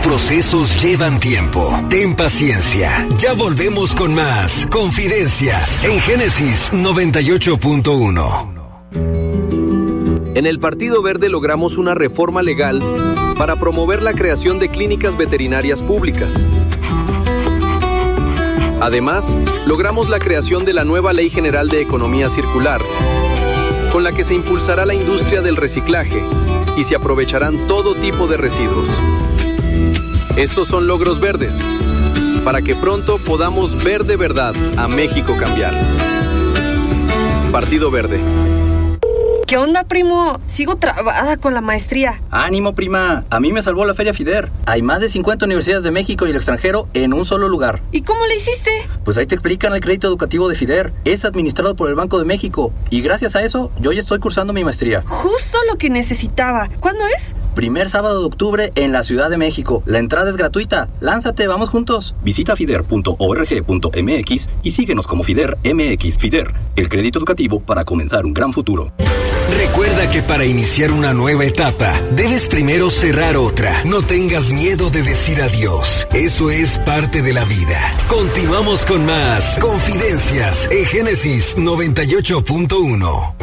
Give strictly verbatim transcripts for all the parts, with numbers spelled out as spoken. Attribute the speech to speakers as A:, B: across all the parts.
A: procesos llevan tiempo. Ten paciencia. Ya volvemos con más Confidencias en Génesis noventa y ocho punto uno.
B: En el Partido Verde logramos una reforma legal para promover la creación de clínicas veterinarias públicas. Además, logramos la creación de la nueva Ley General de Economía Circular, con la que se impulsará la industria del reciclaje y se aprovecharán todo tipo de residuos. Estos son logros verdes, para que pronto podamos ver de verdad a México cambiar. Partido Verde.
C: ¿Qué onda, primo? Sigo trabada con la maestría.
D: ¡Ánimo, prima! A mí me salvó la Feria FIDER. Hay más de cincuenta universidades de México y el extranjero en un solo lugar.
C: ¿Y cómo le hiciste?
D: Pues ahí te explican el crédito educativo de FIDER. Es administrado por el Banco de México. Y gracias a eso, yo ya estoy cursando mi maestría.
C: Justo lo que necesitaba. ¿Cuándo es?
D: Primer sábado de octubre en la Ciudad de México. La entrada es gratuita. Lánzate, vamos juntos. Visita fider punto org punto m x y síguenos como FIDER M X. FIDER, el crédito educativo para comenzar un gran futuro.
A: Recuerda que para iniciar una nueva etapa, debes primero cerrar otra. No tengas miedo de decir adiós. Eso es parte de la vida. Continuamos con más Confidencias en Génesis noventa y ocho punto uno.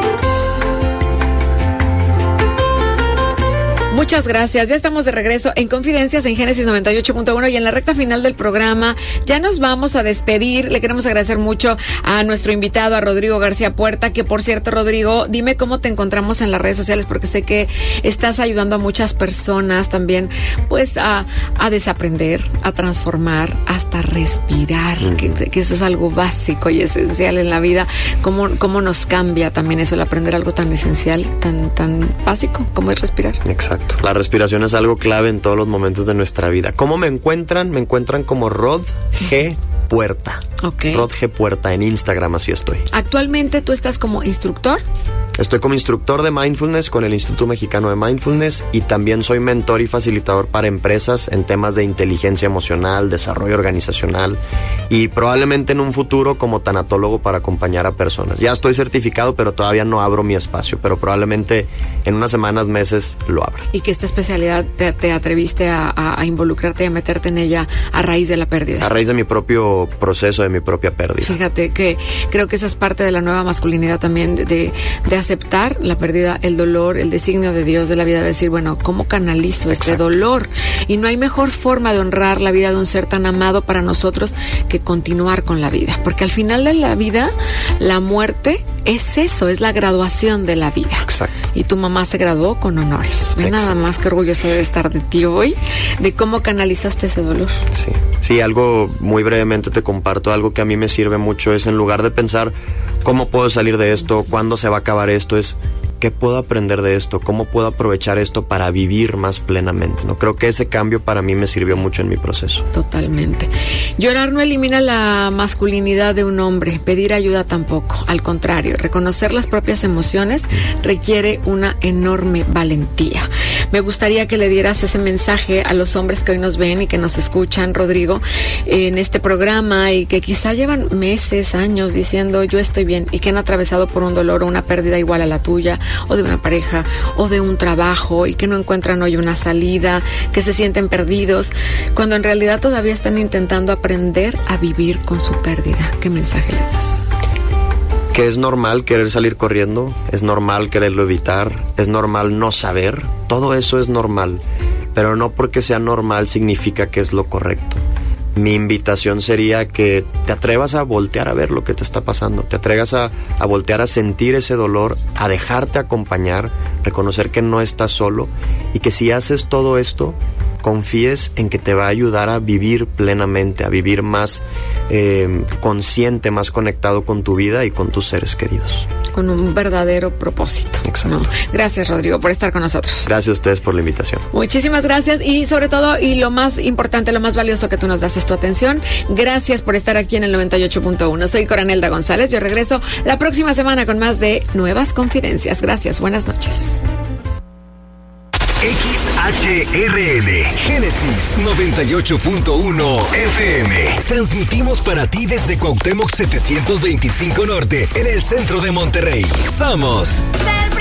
E: Muchas gracias. Ya estamos de regreso en Confidencias en Génesis noventa y ocho punto uno y en la recta final del programa ya nos vamos a despedir. Le queremos agradecer mucho a nuestro invitado, a Rodrigo García Puerta, que por cierto, Rodrigo, dime cómo te encontramos en las redes sociales, porque sé que estás ayudando a muchas personas también, pues a, a desaprender, a transformar, hasta respirar, mm. que, que eso es algo básico y esencial en la vida. Cómo, cómo nos cambia también eso, el aprender algo tan esencial, tan, tan básico como es respirar.
F: Exacto. La respiración es algo clave en todos los momentos de nuestra vida. ¿Cómo me encuentran? Me encuentran como Rod G. Puerta.
E: Okay.
F: Rod G. Puerta en Instagram, así estoy.
E: ¿Actualmente tú estás como instructor?
F: Estoy como instructor de Mindfulness con el Instituto Mexicano de Mindfulness y también soy mentor y facilitador para empresas en temas de inteligencia emocional, desarrollo organizacional y probablemente en un futuro como tanatólogo para acompañar a personas. Ya estoy certificado, pero todavía no abro mi espacio, pero probablemente en unas semanas, meses lo abra.
E: ¿Y qué esta especialidad te, te atreviste a, a, a involucrarte y a meterte en ella a raíz de la pérdida?
F: A raíz de mi propio proceso, de mi propia pérdida.
E: Fíjate que creo que esa es parte de la nueva masculinidad también, de, de, de aceptar la pérdida, el dolor, el designio de Dios de la vida, de decir, bueno, ¿cómo canalizo Exacto. este dolor? Y no hay mejor forma de honrar la vida de un ser tan amado para nosotros que continuar con la vida, porque al final de la vida, la muerte es eso, es la graduación de la vida.
F: Exacto.
E: Y tu mamá se graduó con honores. Ve nada más que orgullosa de estar de ti hoy, de cómo canalizaste ese dolor.
F: Sí, sí, algo muy brevemente te comparto, algo que a mí me sirve mucho es, en lugar de pensar cómo puedo salir de esto, cuándo se va a acabar esto, es ¿qué puedo aprender de esto? ¿Cómo puedo aprovechar esto para vivir más plenamente? ¿No? Creo que ese cambio para mí me sirvió mucho en mi proceso.
E: Totalmente. Llorar no elimina la masculinidad de un hombre, pedir ayuda tampoco. Al contrario, reconocer las propias emociones requiere una enorme valentía. Me gustaría que le dieras ese mensaje a los hombres que hoy nos ven y que nos escuchan, Rodrigo, en este programa, y que quizá llevan meses, años diciendo yo estoy bien, y que han atravesado por un dolor o una pérdida igual a la tuya, o de una pareja, o de un trabajo, y que no encuentran hoy una salida, que se sienten perdidos, cuando en realidad todavía están intentando aprender a vivir con su pérdida. ¿Qué mensaje les das?
F: Que es normal querer salir corriendo, es normal quererlo evitar, es normal no saber, todo eso es normal, pero no porque sea normal significa que es lo correcto. Mi invitación sería que te atrevas a voltear a ver lo que te está pasando, te atrevas a, a voltear a sentir ese dolor, a dejarte acompañar, reconocer que no estás solo, y que si haces todo esto, confíes en que te va a ayudar a vivir plenamente, a vivir más eh, consciente, más conectado con tu vida y con tus seres queridos.
E: Con un verdadero propósito.
F: Exacto.
E: ¿No? Gracias, Rodrigo, por estar con nosotros.
F: Gracias a ustedes por la invitación.
E: Muchísimas gracias, y sobre todo, y lo más importante, lo más valioso que tú nos das es tu atención. Gracias por estar aquí en el noventa y ocho punto uno. Soy Coranelda González. Yo regreso la próxima semana con más de Nuevas Confidencias. Gracias, buenas noches.
A: X H R L, Génesis noventa y ocho punto uno F M. Transmitimos para ti desde Cuauhtémoc setecientos veinticinco Norte, en el centro de Monterrey. Somos